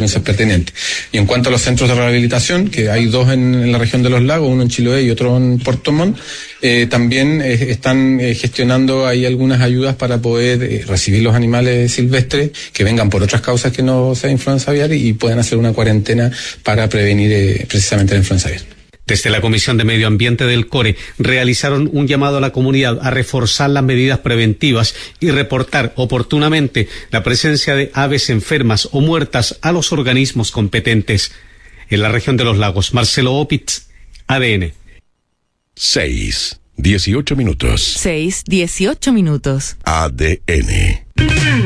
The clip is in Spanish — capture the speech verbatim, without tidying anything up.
experiencias pertinentes. Y en cuanto a los centros de rehabilitación, que hay dos en, en la región de los lagos, uno en Chiloé y otro en Puerto Montt, eh, también eh, están eh, gestionando ahí algunas ayudas para poder eh, recibir los animales silvestres que vengan por otras causas que no sea influenza aviar y, y puedan hacer una cuarentena para prevenir eh, precisamente la influenza aviar. Desde la Comisión de Medio Ambiente del CORE realizaron un llamado a la comunidad a reforzar las medidas preventivas y reportar oportunamente la presencia de aves enfermas o muertas a los organismos competentes. En la región de los lagos, Marcelo Opitz, A D N. seis, dieciocho minutos. seis, dieciocho minutos. A D N.